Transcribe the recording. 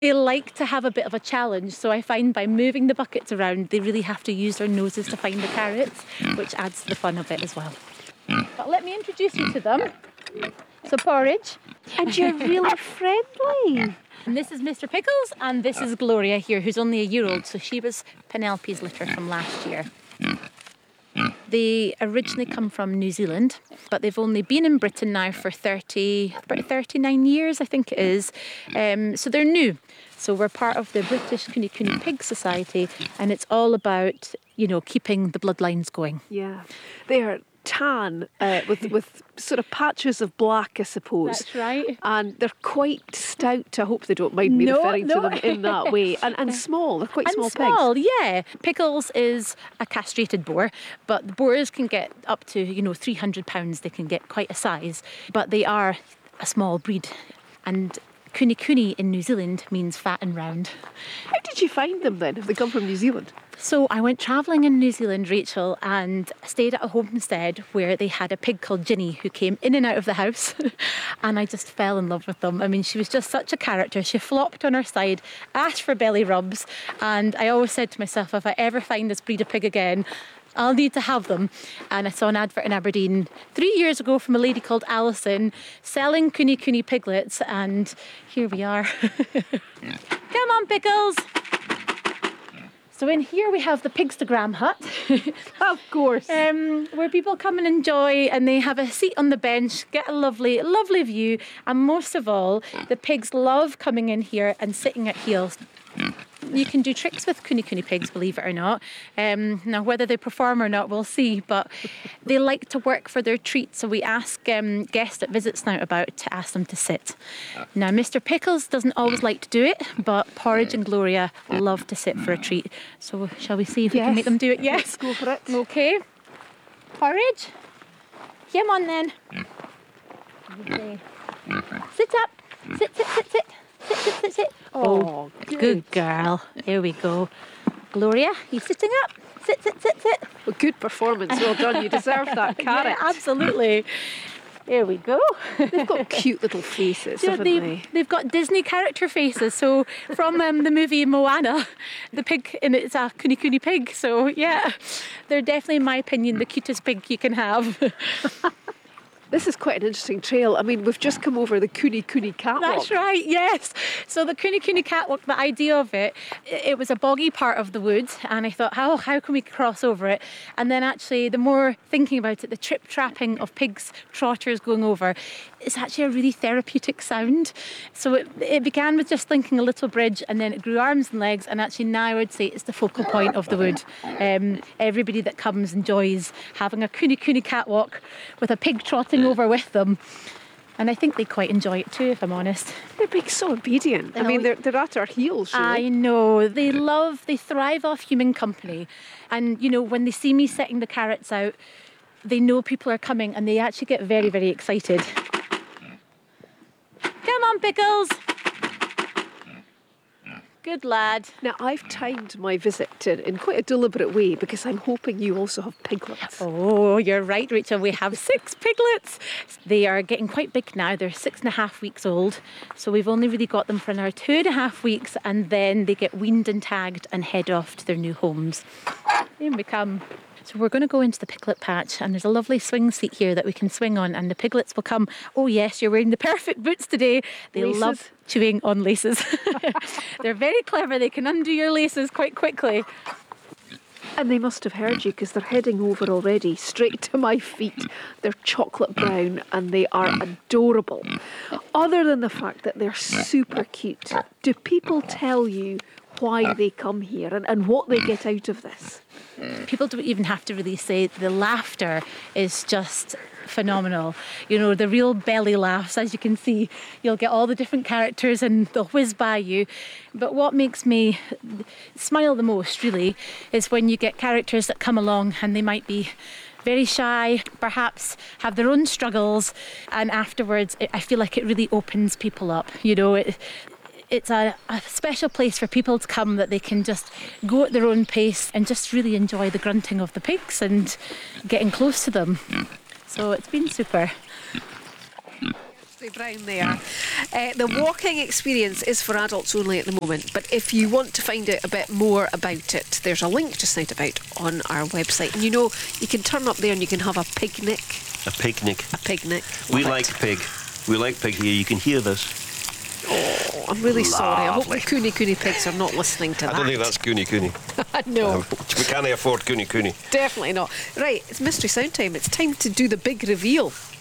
They like to have a bit of a challenge, so I find by moving the buckets around, they really have to use their noses to find the carrots, which adds to the fun of it as well. But let me introduce you to them. So Porridge. And you're really friendly. And this is Mr. Pickles, and this is Gloria here, who's only a year old, so she was Penelope's litter from last year. They originally come from New Zealand, but they've only been in Britain now for about 39 years, I think it is. So they're new. So we're part of the British Kune Kune Pig Society, and it's all about, keeping the bloodlines going. Yeah, they are tan with sort of patches of black, I suppose. That's right. And they're quite stout. I hope they don't mind me referring to them in that way. And small. They're quite small pigs. Yeah. Pickles is a castrated boar, but the boars can get up to 300 pounds. They can get quite a size, but they are a small breed. And Kune Kune in New Zealand means fat and round. How did you find them then, if they come from New Zealand? So I went travelling in New Zealand, Rachel, and stayed at a homestead where they had a pig called Ginny who came in and out of the house, and I just fell in love with them. I mean, she was just such a character. She flopped on her side, asked for belly rubs, and I always said to myself, if I ever find this breed of pig again, I'll need to have them. And I saw an advert in Aberdeen 3 years ago from a lady called Alison selling Kune Kune piglets, and here we are. Come on, Pickles! So in here we have the Pigstagram hut. Of course. Where people come and enjoy, and they have a seat on the bench, get a lovely, lovely view. And most of all, the pigs love coming in here and sitting at heels. You can do tricks with Kune Kune pigs, believe it or not. Now, whether they perform or not, we'll see. But they like to work for their treat. So we ask guests that visit Snout About to ask them to sit. Now, Mr. Pickles doesn't always like to do it, but Porridge and Gloria love to sit for a treat. So shall we see if we can make them do it? Yes. Let's go for it. Okay. Porridge. Come on then. Okay. Sit up. Sit, sit, sit, sit. Sit, sit, sit, sit. Oh, good girl. Here we go. Gloria, you sitting up? Sit, sit, sit, sit. Well, good performance. Well done. You deserve that carrot. Yeah, absolutely. There we go. They've got cute little faces, haven't they? They've got Disney character faces. So from the movie Moana, the pig in it's a Kune Kune pig. So yeah, they're definitely, in my opinion, the cutest pig you can have. This is quite an interesting trail. I mean, we've just come over the Kune Kune catwalk. That's right, yes. So the Kune Kune catwalk, the idea of it was a boggy part of the woods, and I thought, how can we cross over it? And then actually, the more thinking about it, the trip-trapping of pigs, trotters going over, it's actually a really therapeutic sound. So it began with just thinking a little bridge, and then it grew arms and legs, and actually now I would say it's the focal point of the wood. Everybody that comes enjoys having a Kune Kune catwalk with a pig trotting over with them, and I think they quite enjoy it too, if I'm honest. They're being so obedient. I mean, they're at our heels, really. I know. They thrive off human company, and when they see me setting the carrots out, they know people are coming, and they actually get very, very excited. Come on, Pickles. Good lad. Now, I've timed my visit in quite a deliberate way because I'm hoping you also have piglets. Oh, you're right, Rachel. We have 6 piglets. They are getting quite big now. They're 6.5 weeks old. So we've only really got them for another 2.5 weeks, and then they get weaned and tagged and head off to their new homes. In we come. So we're going to go into the piglet patch, and there's a lovely swing seat here that we can swing on, and the piglets will come. Oh yes, you're wearing the perfect boots today. They love chewing on laces. They're very clever. They can undo your laces quite quickly. And they must have heard you because they're heading over already, straight to my feet. They're chocolate brown and they are adorable. Other than the fact that they're super cute, do people tell you why they come here and what they get out of this? People don't even have to really say. The laughter is just phenomenal. The real belly laughs, as you can see. You'll get all the different characters and they'll whiz by you. But what makes me smile the most, really, is when you get characters that come along and they might be very shy, perhaps have their own struggles, and afterwards I feel like it really opens people up. It's a special place for people to come, that they can just go at their own pace and just really enjoy the grunting of the pigs and getting close to them. So it's been super. Mystery Brown there. The walking experience is for adults only at the moment, but if you want to find out a bit more about it, there's a link just out about on our website. And you know, you can turn up there and you can have a picnic. A picnic. A picnic. We like pig. We like pig here. You can hear this. Oh, I'm really sorry. I hope the Cooney pigs are not listening to that. I don't think that's Cooney. No. We can't afford Cooney. Definitely not. Right, it's Mystery Sound time. It's time to do the big reveal.